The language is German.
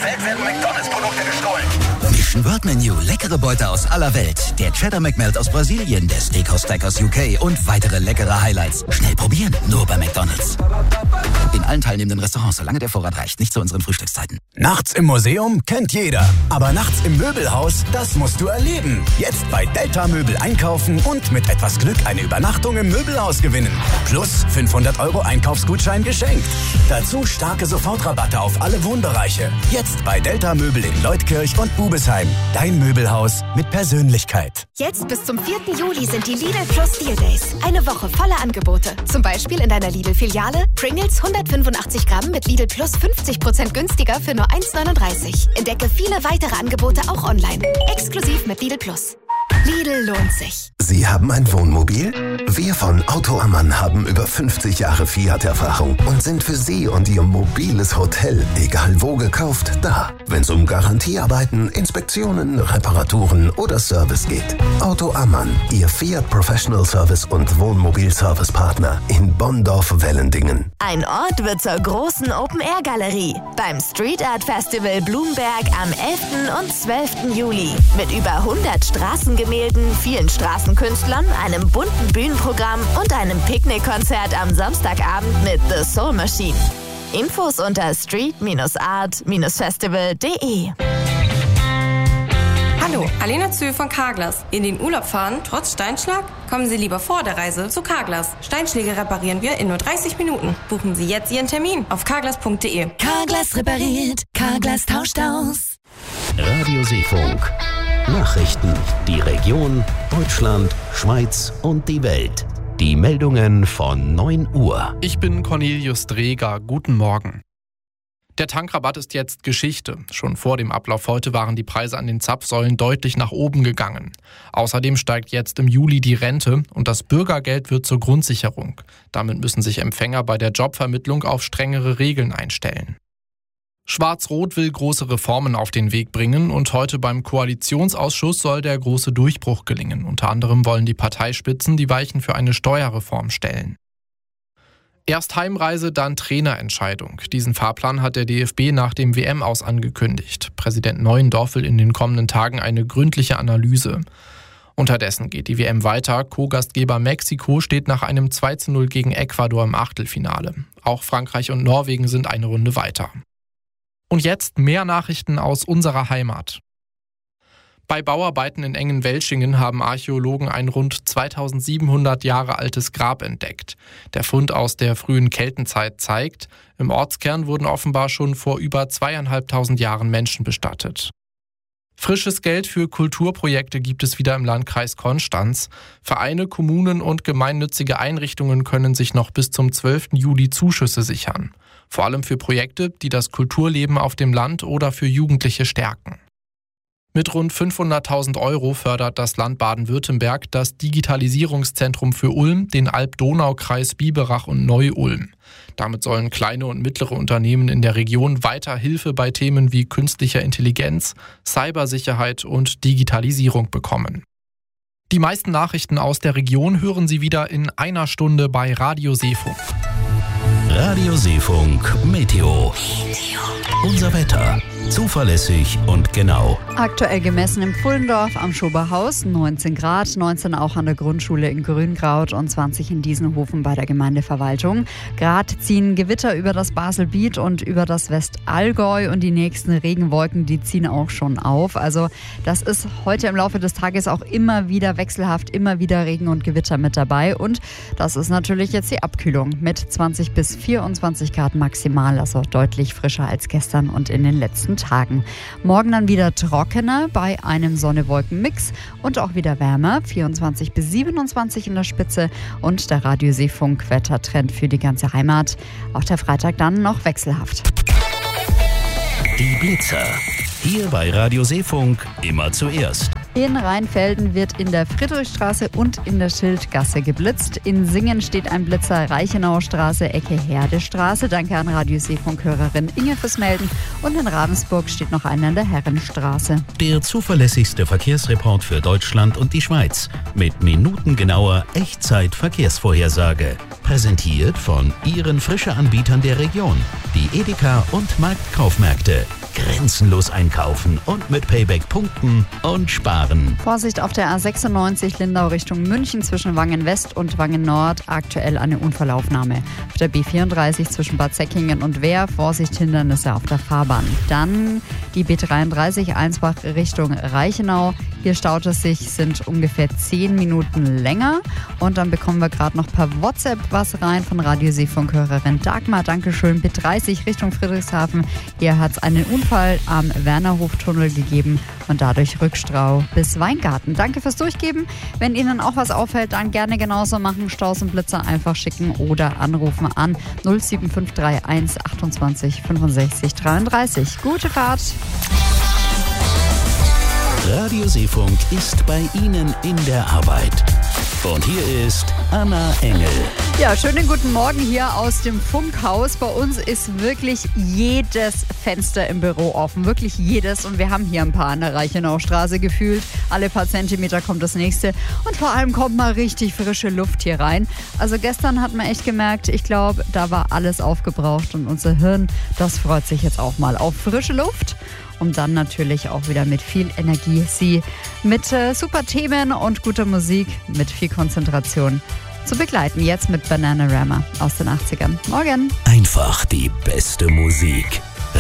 Welt werden McDonalds-Produkte gestohlen. Mission World Menu, leckere Beute aus aller Welt. Der Cheddar McMelt aus Brasilien, der Steakhouse Stack aus UK und weitere leckere Highlights. Schnell probieren, nur bei McDonalds. In allen teilnehmenden Restaurants, solange der Vorrat reicht, nicht zu unseren Frühstückszeiten. Nachts im Museum kennt jeder. Aber nachts im Möbelhaus, das musst du erleben. Jetzt bei Delta Möbel einkaufen und mit etwas Glück eine Übernachtung im Möbelhaus gewinnen. Plus 500 € Einkaufsgutschein geschenkt. Dazu starke Sofortrabatte auf alle Wohnbereiche. Jetzt bei Delta Möbel in Leutkirch und Bubesheim. Dein Möbelhaus mit Persönlichkeit. Jetzt bis zum 4. Juli sind die Lidl Plus Deal Days. Eine Woche voller Angebote. Zum Beispiel in deiner Lidl-Filiale Pringles 185 Gramm mit Lidl Plus 50% günstiger für nur 1,39. Entdecke viele weitere Angebote auch online. Exklusiv mit Lidl Plus. Lidl lohnt sich. Sie haben ein Wohnmobil? Wir von Auto Ammann haben über 50 Jahre Fiat-Erfahrung und sind für Sie und Ihr mobiles Hotel, egal wo gekauft, da. Wenn es um Garantiearbeiten, Inspektionen, Reparaturen oder Service geht. Auto Ammann, Ihr Fiat Professional Service und Wohnmobil-Service-Partner in Bonndorf-Wellendingen. Ein Ort wird zur großen Open-Air-Galerie beim Street Art Festival Blumberg am 11. und 12. Juli. Mit über 100 Straßengemälden, vielen Straßenkünstlern, einem bunten Bühnenprogramm und einem Picknickkonzert am Samstagabend mit The Soul Machine. Infos unter street-art-festival.de. Hallo, Alena Zühl von Carglass. In den Urlaub fahren, trotz Steinschlag? Kommen Sie lieber vor der Reise zu Carglass. Steinschläge reparieren wir in nur 30 Minuten. Buchen Sie jetzt Ihren Termin auf carglass.de. Carglass repariert, Carglass tauscht aus. Radio Seefunk. Nachrichten, die Region, Deutschland, Schweiz und die Welt. Die Meldungen von 9 Uhr. Ich bin Cornelius Dreger. Guten Morgen. Der Tankrabatt ist jetzt Geschichte. Schon vor dem Ablauf heute waren die Preise an den Zapfsäulen deutlich nach oben gegangen. Außerdem steigt jetzt im Juli die Rente und das Bürgergeld wird zur Grundsicherung. Damit müssen sich Empfänger bei der Jobvermittlung auf strengere Regeln einstellen. Schwarz-Rot will große Reformen auf den Weg bringen und heute beim Koalitionsausschuss soll der große Durchbruch gelingen. Unter anderem wollen die Parteispitzen die Weichen für eine Steuerreform stellen. Erst Heimreise, dann Trainerentscheidung. Diesen Fahrplan hat der DFB nach dem WM-Aus angekündigt. Präsident Neuendorf will in den kommenden Tagen eine gründliche Analyse. Unterdessen geht die WM weiter. Co-Gastgeber Mexiko steht nach einem 2:0 gegen Ecuador im Achtelfinale. Auch Frankreich und Norwegen sind eine Runde weiter. Und jetzt mehr Nachrichten aus unserer Heimat. Bei Bauarbeiten in Engen-Welschingen haben Archäologen ein rund 2700 Jahre altes Grab entdeckt. Der Fund aus der frühen Keltenzeit zeigt, im Ortskern wurden offenbar schon vor über 2500 Jahren Menschen bestattet. Frisches Geld für Kulturprojekte gibt es wieder im Landkreis Konstanz. Vereine, Kommunen und gemeinnützige Einrichtungen können sich noch bis zum 12. Juli Zuschüsse sichern. Vor allem für Projekte, die das Kulturleben auf dem Land oder für Jugendliche stärken. Mit rund 500.000 € fördert das Land Baden-Württemberg das Digitalisierungszentrum für Ulm, den Alb-Donau-Kreis Biberach und Neu-Ulm. Damit sollen kleine und mittlere Unternehmen in der Region weiter Hilfe bei Themen wie künstlicher Intelligenz, Cybersicherheit und Digitalisierung bekommen. Die meisten Nachrichten aus der Region hören Sie wieder in einer Stunde bei Radio Seefunk. Radio Seefunk Meteo. Unser Wetter. Zuverlässig und genau. Aktuell gemessen im Pfullendorf am Schoberhaus 19 Grad, 19 auch an der Grundschule in Grünkraut und 20 in Diesenhofen bei der Gemeindeverwaltung. Gerade ziehen Gewitter über das Baselbiet und über das Westallgäu und die nächsten Regenwolken, die ziehen auch schon auf. Also das ist heute im Laufe des Tages auch immer wieder wechselhaft, immer wieder Regen und Gewitter mit dabei. Und das ist natürlich jetzt die Abkühlung mit 20 bis 24 Grad maximal, also deutlich frischer als gestern und in den letzten Tagen. Morgen dann wieder trockener bei einem Sonne-Wolken-Mix und auch wieder wärmer, 24 bis 27 in der Spitze und der Radio Seefunk Wettertrend für die ganze Heimat. Auch der Freitag dann noch wechselhaft. Die Blitzer. Hier bei Radio Seefunk immer zuerst. In Rheinfelden wird in der Friedrichstraße und in der Schildgasse geblitzt. In Singen steht ein Blitzer, Reichenauer Straße, Ecke Herdestraße. Danke an Radio Seefunk-Hörerin Inge fürs Melden. Und in Ravensburg steht noch einer in der Herrenstraße. Der zuverlässigste Verkehrsreport für Deutschland und die Schweiz. Mit minutengenauer Echtzeit-Verkehrsvorhersage. Präsentiert von Ihren Frische-Anbietern der Region. Die die Edeka und Marktkaufmärkte. Grenzenlos einkaufen und mit Payback punkten und sparen. Vorsicht auf der A96 Lindau Richtung München zwischen Wangen West und Wangen Nord. Aktuell eine Unfallaufnahme. Auf der B34 zwischen Bad Säckingen und Wehr. Vorsicht, Hindernisse auf der Fahrbahn. Dann die B33 Einsbach Richtung Reichenau. Hier staut es sich, sind ungefähr 10 Minuten länger. Und dann bekommen wir gerade noch per WhatsApp was rein von Radioseefunkhörerin Dagmar. Dankeschön. B30 Richtung Friedrichshafen. Hier hat es einen Unfall am Wernerhoftunnel gegeben und dadurch Rückstau bis Weingarten. Danke fürs Durchgeben. Wenn Ihnen auch was auffällt, dann gerne genauso machen. Staus und Blitzer einfach schicken oder anrufen an 07531 28 65 33. Gute Fahrt! Radioseefunk ist bei Ihnen in der Arbeit. Und hier ist Anna Engel. Ja, schönen guten Morgen hier aus dem Funkhaus. Bei uns ist wirklich jedes Fenster im Büro offen. Wirklich jedes. Und wir haben hier ein paar an der Reichenaustraße gefühlt. Alle paar Zentimeter kommt das nächste. Und vor allem kommt mal richtig frische Luft hier rein. Also gestern hat man echt gemerkt, ich glaube, da war alles aufgebraucht. Und unser Hirn, das freut sich jetzt auch mal auf frische Luft. Um dann natürlich auch wieder mit viel Energie Sie mit super Themen und guter Musik, mit viel Konzentration zu begleiten. Jetzt mit Bananarama aus den 80ern. Morgen! Einfach die beste Musik.